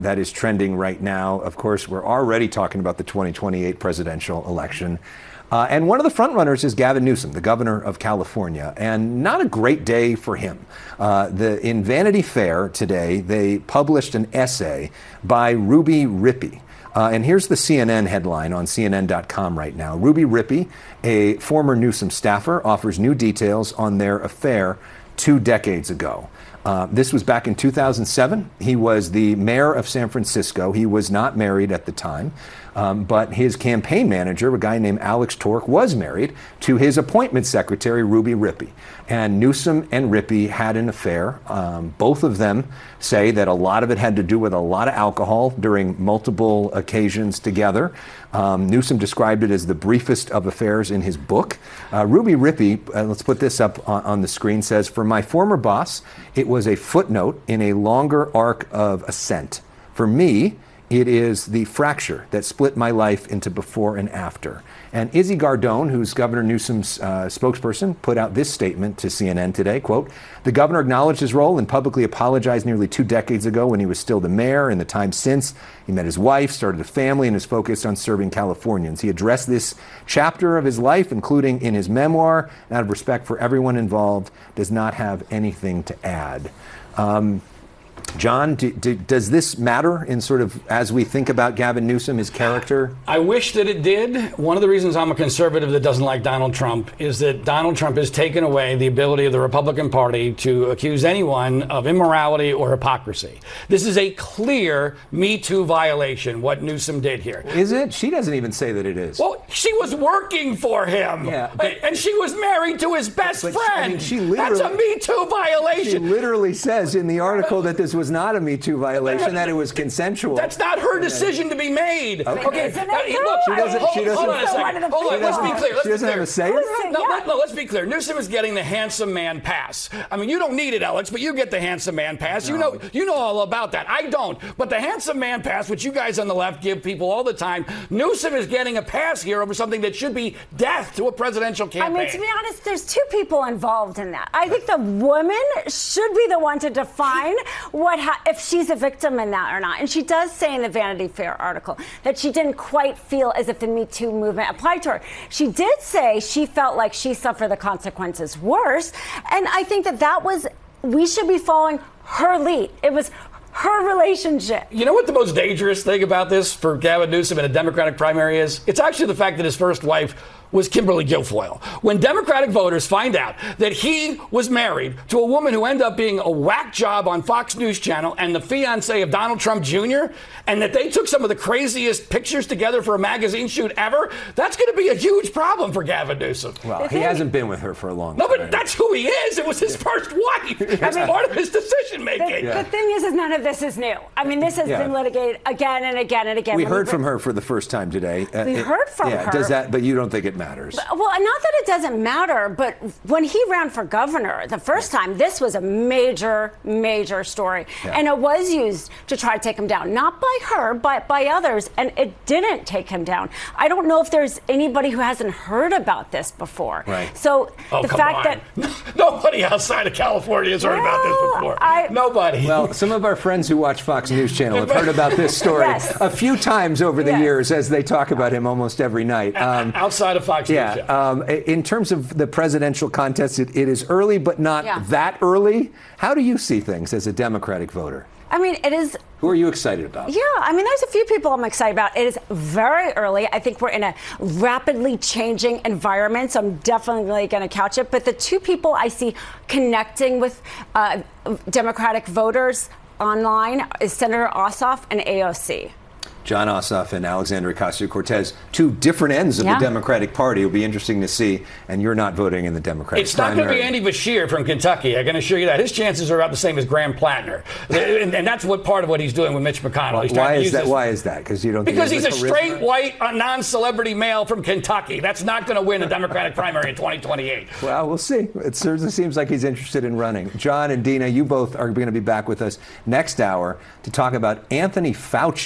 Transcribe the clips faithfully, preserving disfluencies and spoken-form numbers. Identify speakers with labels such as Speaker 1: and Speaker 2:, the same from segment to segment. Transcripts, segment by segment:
Speaker 1: that is trending right now. Of course, we're already talking about the twenty twenty-eight presidential election. Uh, and one of the frontrunners is Gavin Newsom, the governor of California, and not a great day for him. Uh, the, in Vanity Fair today, they published an essay by Ruby Rippey. Uh, and here's the C N N headline on C N N dot com right now. Ruby Rippey, a former Newsom staffer, offers new details on their affair two decades ago. Uh, this was back in two thousand seven. He was the mayor of San Francisco. He was not married at the time, um, but his campaign manager, a guy named Alex Tork, was married to his appointment secretary, Ruby Rippey. And Newsom and Rippey had an affair. Um, both of them say that a lot of it had to do with a lot of alcohol during multiple occasions together. Um, Newsom described it as the briefest of affairs in his book. Uh, Ruby Rippey, uh, let's put this up on, on the screen, says, "For my former boss, it was a footnote in a longer arc of ascent. For me, it is the fracture that split my life into before and after." And Izzy Gardone, who's Governor Newsom's uh, spokesperson, put out this statement to C N N today, quote, "The governor acknowledged his role and publicly apologized nearly two decades ago when he was still the mayor. In the time since, he met his wife, started a family, and is focused on serving Californians. He addressed this chapter of his life, including in his memoir, and out of respect for everyone involved, does not have anything to add." Um, John, do, do, does this matter in sort of as we think about Gavin Newsom, his character?
Speaker 2: I wish that it did. One of the reasons I'm a conservative that doesn't like Donald Trump is that Donald Trump has taken away the ability of the Republican Party to accuse anyone of immorality or hypocrisy. This is a clear Me Too violation, what Newsom did here.
Speaker 1: Is it? She doesn't even say that it is.
Speaker 2: Well, she was working for him.
Speaker 1: Yeah, but,
Speaker 2: and she was married to his best friend.
Speaker 1: She, I mean, she
Speaker 2: That's a Me Too violation.
Speaker 1: She literally says in the article that this was not a Me Too violation, that it was consensual.
Speaker 2: That's not her decision to be made.
Speaker 1: Okay.
Speaker 2: Okay.
Speaker 3: Isn't
Speaker 2: Now,
Speaker 3: it?
Speaker 2: look,
Speaker 1: She doesn't-
Speaker 2: hold,
Speaker 1: she doesn't-
Speaker 2: hold on a second. Hold on, let's be clear. Let's
Speaker 1: She
Speaker 2: be
Speaker 1: doesn't
Speaker 2: clear.
Speaker 1: have a say in
Speaker 3: Listen,
Speaker 2: No,
Speaker 3: yeah.
Speaker 2: let, no, let's be clear. Newsom is getting the handsome man pass. I mean, you don't need it, Alex, but you get the handsome man pass.
Speaker 1: No.
Speaker 2: You know, you know all about that. I don't. But the handsome man pass, which you guys on the left give people all the time, Newsom is getting a pass here over something that should be death to a presidential campaign.
Speaker 3: I mean, to be honest, there's two people involved in that. I think the woman should be the one to define what ha- if she's a victim in that or not. And she does say in the Vanity Fair article that she didn't quite feel as if the Me Too movement applied to her. She did say she felt like she suffered the consequences worse. And I think that that was, we should be following her lead. It was her relationship.
Speaker 2: You know what the most dangerous thing about this for Gavin Newsom in a Democratic primary is? It's actually the fact that his first wife was Kimberly Guilfoyle. When Democratic voters find out that he was married to a woman who ended up being a whack job on Fox News Channel and the fiance of Donald Trump Junior, and that they took some of the craziest pictures together for a magazine shoot ever, that's going to be a huge problem for Gavin Newsom.
Speaker 1: Well, he hasn't been with her for a long
Speaker 2: No,
Speaker 1: time.
Speaker 2: but that's who he is. It was his first wife. That's part of his decision making.
Speaker 3: The, the thing is, is none of this is new. I mean, this has
Speaker 1: Yeah.
Speaker 3: been litigated again and again and again.
Speaker 1: We
Speaker 3: When
Speaker 1: heard
Speaker 3: we-
Speaker 1: from her for the first time today. Uh,
Speaker 3: We
Speaker 1: it-
Speaker 3: heard from
Speaker 1: yeah,
Speaker 3: her.
Speaker 1: Does that? But you don't think it matters?
Speaker 3: Well, not that it doesn't matter, but when he ran for governor the first time, this was a major, major story.
Speaker 1: Yeah.
Speaker 3: And it was used to try to take him down, not by her, but by others. And it didn't take him down. I don't know if there's anybody who hasn't heard about this before.
Speaker 1: Right.
Speaker 3: So
Speaker 2: Oh,
Speaker 3: the
Speaker 2: come
Speaker 3: fact
Speaker 2: on.
Speaker 3: that
Speaker 2: Nobody outside of California has heard about this
Speaker 3: Well,
Speaker 2: before.
Speaker 3: I-
Speaker 2: Nobody.
Speaker 1: Well, some of our friends who watch Fox News Channel have heard about this story
Speaker 3: Yes.
Speaker 1: a few times over the
Speaker 3: Yes.
Speaker 1: years as they talk about him almost every night. Um,
Speaker 2: outside of Fox News.
Speaker 1: yeah. Um, in terms of the presidential contest, it, it is early, but not
Speaker 3: Yeah.
Speaker 1: that early. How do you see things as a Democratic voter?
Speaker 3: I mean, it is.
Speaker 1: Who are you excited about?
Speaker 3: Yeah, I mean, there's a few people I'm excited about. It is very early. I think we're in a rapidly changing environment, so I'm definitely going to couch it. But the two people I see connecting with uh, Democratic voters online is Senator Ossoff and A O C.
Speaker 1: Jon Ossoff and Alexandria Ocasio-Cortez, two different ends of
Speaker 3: Yeah.
Speaker 1: the Democratic Party. It'll be interesting to see. And you're not voting in the Democratic
Speaker 2: It's not going to be
Speaker 1: primary.
Speaker 2: Andy Bashir from Kentucky. I can assure you that. His chances are about the same as Graham Plattner. and, and that's what part of what he's doing with Mitch McConnell. He's trying
Speaker 1: Why
Speaker 2: to
Speaker 1: is
Speaker 2: use
Speaker 1: that?
Speaker 2: this-
Speaker 1: Why is that? Because you don't.
Speaker 2: Because
Speaker 1: think
Speaker 2: he's a
Speaker 1: there's charisma?
Speaker 2: straight, white, a non-celebrity male from Kentucky. That's not going to win a Democratic primary in twenty twenty-eight.
Speaker 1: Well, we'll see. It certainly seems like he's interested in running. John and Dina, you both are going to be back with us next hour to talk about Anthony Fauci.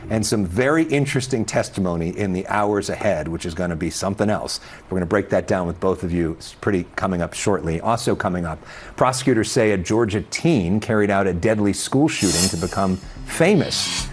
Speaker 1: and some very interesting testimony in the hours ahead, which is going to be something else. We're going to break that down with both of you. It's pretty coming up shortly. Also coming up, prosecutors say a Georgia teen carried out a deadly school shooting to become famous.